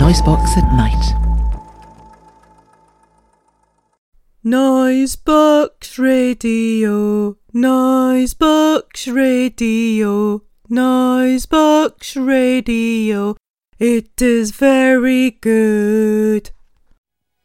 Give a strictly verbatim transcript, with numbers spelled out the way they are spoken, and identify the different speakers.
Speaker 1: Noisebox at Night.
Speaker 2: Noisebox Radio, Noisebox Radio, Noisebox Radio. It is very good.